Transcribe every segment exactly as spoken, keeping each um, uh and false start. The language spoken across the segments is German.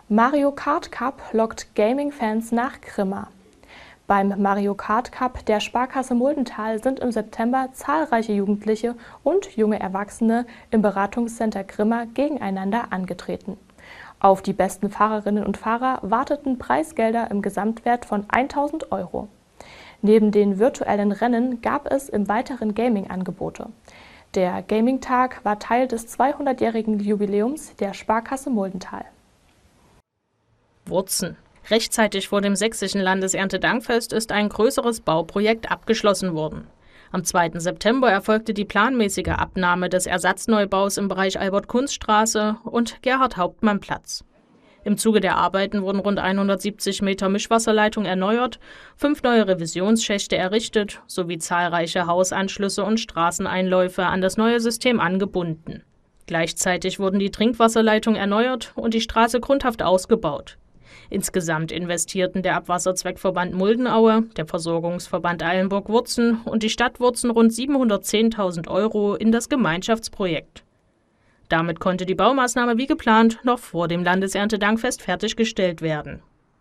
Mario Kart Cup lockt Gaming-Fans nach Grimma. Beim Mario Kart Cup der Sparkasse Muldental sind im September zahlreiche Jugendliche und junge Erwachsene im Beratungscenter Grimma gegeneinander angetreten. Auf die besten Fahrerinnen und Fahrer warteten Preisgelder im Gesamtwert von tausend Euro. Neben den virtuellen Rennen gab es im Weiteren Gaming-Angebote. Der Gaming-Tag war Teil des zweihundertjährigen Jubiläums der Sparkasse Muldental. Wurzen. Rechtzeitig vor dem sächsischen Landeserntedankfest ist ein größeres Bauprojekt abgeschlossen worden. Am zweiten September erfolgte die planmäßige Abnahme des Ersatzneubau's im Bereich Albert-Kunst-Straße und Gerhard-Hauptmann-Platz. Im Zuge der Arbeiten wurden rund hundertsiebzig Meter Mischwasserleitung erneuert, fünf neue Revisionsschächte errichtet sowie zahlreiche Hausanschlüsse und Straßeneinläufe an das neue System angebunden. Gleichzeitig wurden die Trinkwasserleitungen erneuert und die Straße grundhaft ausgebaut. Insgesamt investierten der Abwasserzweckverband Muldenaue, der Versorgungsverband Eilenburg-Wurzen und die Stadt Wurzen rund siebenhundertzehntausend Euro in das Gemeinschaftsprojekt. Damit konnte die Baumaßnahme wie geplant noch vor dem Landeserntedankfest fertiggestellt werden.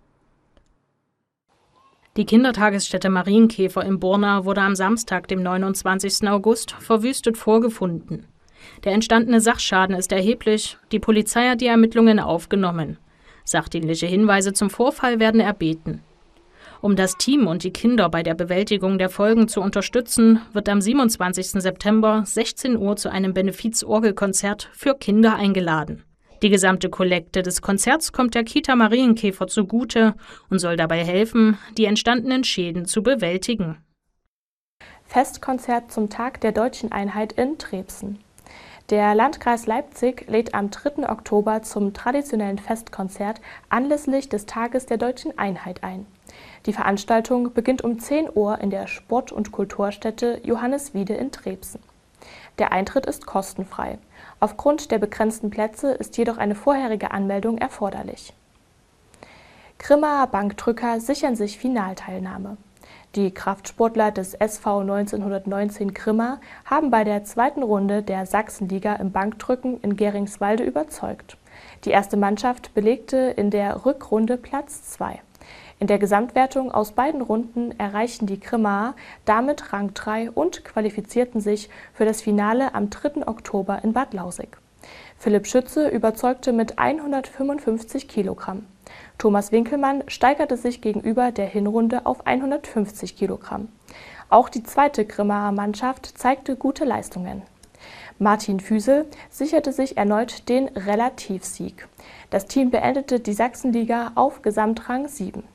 Die Kindertagesstätte Marienkäfer in Borna wurde am Samstag, dem neunundzwanzigsten August, verwüstet vorgefunden. Der entstandene Sachschaden ist erheblich, die Polizei hat die Ermittlungen aufgenommen. Sachdienliche Hinweise zum Vorfall werden erbeten. Um das Team und die Kinder bei der Bewältigung der Folgen zu unterstützen, wird am siebenundzwanzigsten September sechzehn Uhr zu einem Benefiz-Orgelkonzert für Kinder eingeladen. Die gesamte Kollekte des Konzerts kommt der Kita Marienkäfer zugute und soll dabei helfen, die entstandenen Schäden zu bewältigen. Festkonzert zum Tag der Deutschen Einheit in Trebsen. Der Landkreis Leipzig lädt am dritten Oktober zum traditionellen Festkonzert anlässlich des Tages der Deutschen Einheit ein. Die Veranstaltung beginnt um zehn Uhr in der Sport- und Kulturstätte Johannes Wiede in Trebsen. Der Eintritt ist kostenfrei. Aufgrund der begrenzten Plätze ist jedoch eine vorherige Anmeldung erforderlich. Grimmaer Bankdrücker sichern sich Finalteilnahme. Die Kraftsportler des S V neunzehnhundertneunzehn Grimma haben bei der zweiten Runde der Sachsenliga im Bankdrücken in Geringswalde überzeugt. Die erste Mannschaft belegte in der Rückrunde Platz zwei. In der Gesamtwertung aus beiden Runden erreichten die Grimmaer damit Rang drei und qualifizierten sich für das Finale am dritten Oktober in Bad Lausick. Philipp Schütze überzeugte mit hundertfünfundfünfzig Kilogramm. Thomas Winkelmann steigerte sich gegenüber der Hinrunde auf hundertfünfzig Kilogramm. Auch die zweite Grimmaer Mannschaft zeigte gute Leistungen. Martin Füsel sicherte sich erneut den Relativsieg. Das Team beendete die Sachsenliga auf Gesamtrang sieben.